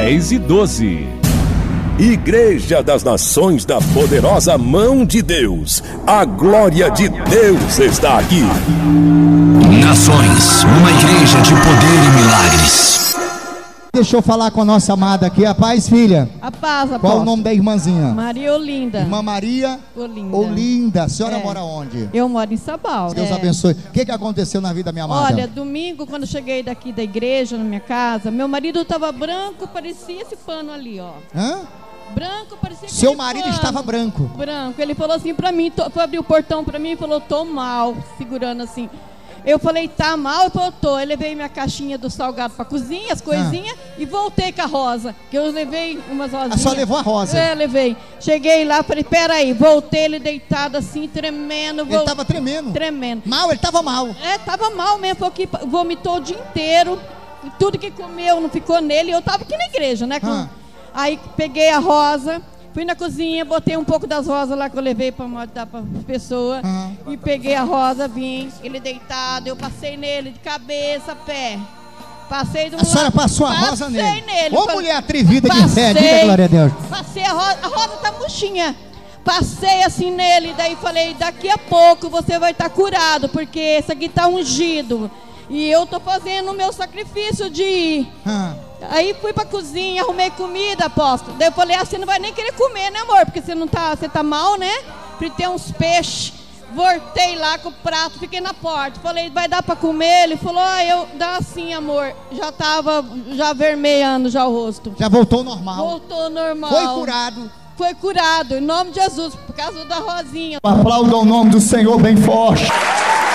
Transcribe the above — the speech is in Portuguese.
10 e 12. Igreja das Nações da Poderosa Mão de Deus. A glória de Deus está aqui. Nações, uma igreja de poder e milagres. Deixa eu falar com a nossa amada aqui. A paz, filha? A paz, apóstolo. Qual o nome da irmãzinha? Maria Olinda. Irmã Maria Olinda. Olinda. A senhora mora onde? Eu moro em Sabal. Deus abençoe. O que aconteceu na vida da minha amada? Olha, domingo, quando eu cheguei daqui da igreja, na minha casa, meu marido estava branco, parecia esse pano ali, ó. Hã? Branco, parecia esse Seu marido pano. estava branco? Branco. Ele falou assim pra mim, foi abrir o portão pra mim e falou, tô mal, segurando assim. Eu falei, tá mal? Ele falou, tô. Eu levei minha caixinha do salgado pra cozinha, as coisinhas, e voltei com a rosa. Que eu levei umas rosinhas. A senhora levou a rosa? É, levei. Cheguei lá, falei, peraí, voltei, ele deitado assim, tremendo. Ele tava tremendo? Tremendo. Mal? Ele tava mal? É, tava mal mesmo, falou que vomitou o dia inteiro. Tudo que comeu não ficou nele. Eu tava aqui na igreja, né? Aí peguei a rosa. Fui na cozinha, botei um pouco das rosas lá que eu levei para dar para pessoa. E peguei a rosa, vim, ele deitado, eu passei nele de cabeça, pé. Passei do lado. A senhora passou a rosa nele? Passei nele. Ô, mulher atrevida de fé, diga glória a Deus. Passei a rosa tá murchinha. Passei assim nele, daí falei, daqui a pouco você vai estar curado, porque esse aqui tá ungido. E eu tô fazendo o meu sacrifício de ir. Aí fui pra cozinha, arrumei comida, apóstolo. Daí eu falei, você não vai nem querer comer, né, amor? Porque você tá mal, né? Fritei uns peixes. Voltei lá com o prato, fiquei na porta. Falei, vai dar pra comer? Ele falou, dá sim, amor. Já tava vermelhando já o rosto. Já voltou normal? Voltou normal. Foi curado? Foi curado, em nome de Jesus, por causa da rosinha. Aplauda o nome do Senhor bem forte.